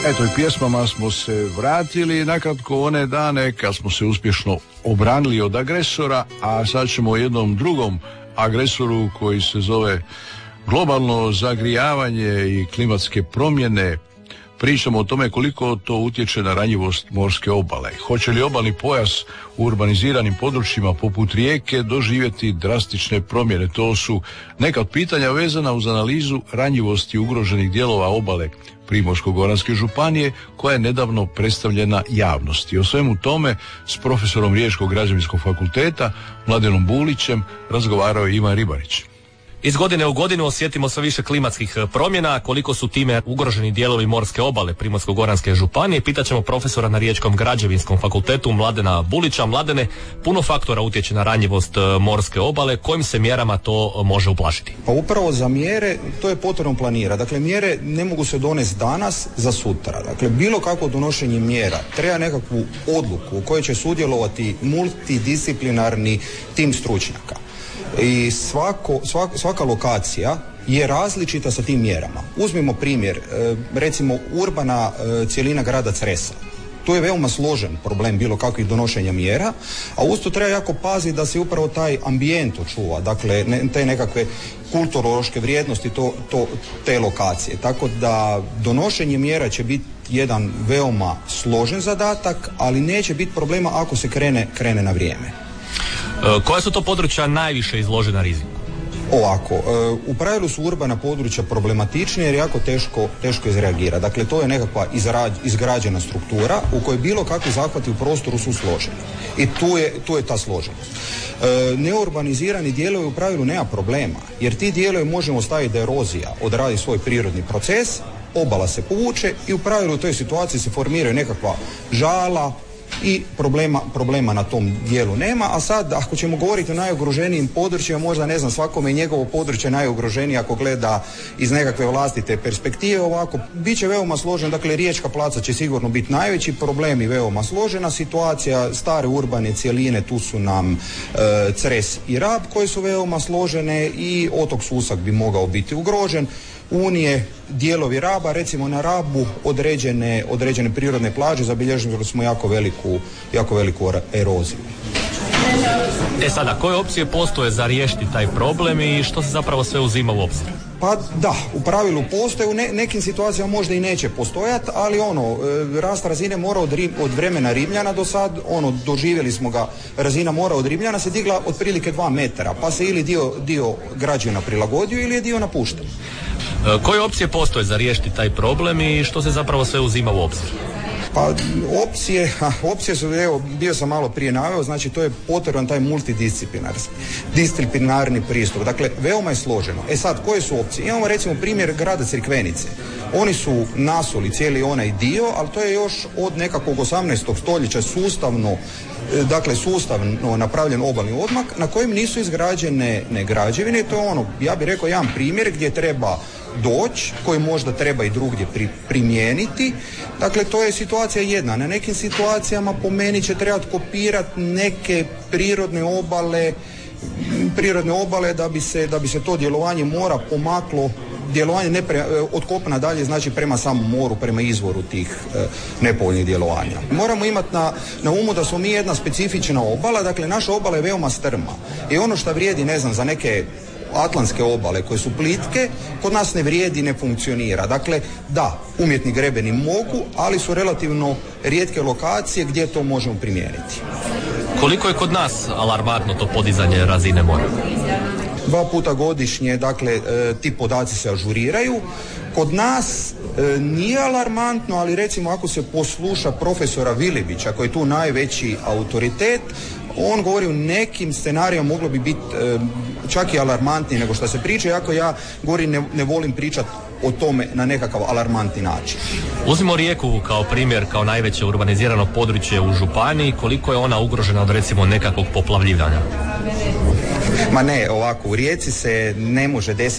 Eto i pjesmama smo se vratili nakratko one dane kad smo se uspješno obranili od agresora, a sad ćemo o jednom drugom agresoru koji se zove globalno zagrijavanje i klimatske promjene. Pričamo o tome koliko to utječe na ranjivost morske obale. Hoće li obalni pojas u urbaniziranim područjima poput Rijeke doživjeti drastične promjene? To su neka od pitanja vezana uz analizu ranjivosti ugroženih dijelova obale Primorsko-goranske županije koja je nedavno predstavljena javnosti. O svemu tome s profesorom Riječkog građevinskog fakulteta Mladenom Bulićem razgovarao je Ivan Ribarić. Iz godine u godinu osjetimo sve više klimatskih promjena, koliko su time ugroženi dijelovi morske obale Primorsko-goranske županije. Pitaćemo profesora na Riječkom građevinskom fakultetu Mladena Bulića. Mladene, puno faktora utječe na ranjivost morske obale, kojim se mjerama to može ublažiti? Pa upravo za mjere to je potrebno planirati. Dakle, mjere ne mogu se donesti danas za sutra. Dakle, bilo kakvo donošenje mjera treba nekakvu odluku u kojoj će sudjelovati multidisciplinarni tim stručnjaka. I svaka lokacija je različita sa tim mjerama. Uzmimo primjer, recimo urbana cjelina grada Cresa. To je veoma složen problem bilo kakvih donošenja mjera, a uz to treba jako paziti da se upravo taj ambijent očuva, dakle te nekakve kulturološke vrijednosti te lokacije. Tako da donošenje mjera će biti jedan veoma složen zadatak, ali neće biti problema ako se krene na vrijeme. Koja su to područja najviše izložena riziku? Ovako, u pravilu su urbana područja problematičnije jer jako teško izreagira. Dakle, to je nekakva izgrađena struktura u kojoj bilo kakvi zahvati u prostoru su složeni. I tu je ta složenost. Neurbanizirani dijelovi u pravilu nema problema, jer ti dijelovi možemo staviti da erozija odradi svoj prirodni proces, obala se povuče i u pravilu u toj situaciji se formiraju nekakva žala i problema na tom dijelu nema. A sad, ako ćemo govoriti o najugroženijim područjima, možda ne znam, svakome je njegovo područje najugroženije ako gleda iz nekakve vlastite perspektive. Ovako, bit će veoma složen, dakle Riječka placa će sigurno biti najveći problem i veoma složena situacija, stare urbane cjeline, tu su nam Cres i Rab koje su veoma složene i otok Susak bi mogao biti ugrožen. Unije, dijelovi Raba, recimo na Rabu određene prirodne plaže zabilježili smo jako veliku eroziju. Sada, koje opcije postoje za riješiti taj problem i što se zapravo sve uzima u obzir? Pa da, u pravilu postoje, u nekim situacijama možda i neće postojati, ali rast razine mora od vremena Rimljana do sad, doživjeli smo ga, razina mora od Rimljana se digla otprilike 2 metara, pa se ili dio građevina prilagodio ili je dio napušten. Koje opcije postoje za riješiti taj problem i što se zapravo sve uzima u obzir? Pa opcije su, evo, bio sam malo prije naveo, znači to je potreban taj multidisciplinarni pristup. Dakle, veoma je složeno. Sad, koje su opcije? Imamo recimo primjer grada Crikvenice. Oni su nasuli cijeli onaj dio, ali to je još od nekakvog 18. stoljeća sustavno napravljen obalni odmak na kojem nisu izgrađene građevine. To je ja bih rekao, jedan primjer gdje treba doći, koji možda treba i drugdje primijeniti. Dakle, to je situacija jedna. Na nekim situacijama po meni će trebati kopirati neke prirodne obale da bi se to djelovanje mora pomaklo, djelovanje od kopna dalje, znači prema samom moru, prema izvoru tih nepovoljnih djelovanja. Moramo imati na umu da smo mi jedna specifična obala, dakle naša obala je veoma strma. I ono što vrijedi, ne znam, za neke atlantske obale koje su plitke, kod nas ne vrijedi, ne funkcionira. Dakle, da, umjetni grebeni mogu, ali su relativno rijetke lokacije gdje to možemo primijeniti. Koliko je kod nas alarmantno to podizanje razine mora? 2 puta godišnje, dakle, ti podaci se ažuriraju. Kod nas nije alarmantno, ali recimo ako se posluša profesora Vilibića, koji je tu najveći autoritet, on govori u nekim scenarijama moglo bi biti čak i alarmantnije nego što se priča, iako ja govorim ne volim pričati o tome na nekakav alarmantni način. Uzmimo Rijeku kao primjer, kao najveće urbanizirano područje u županiji, koliko je ona ugrožena od recimo nekakvog poplavljivanja? Ma ne, ovako, u Rijeci se ne može desiti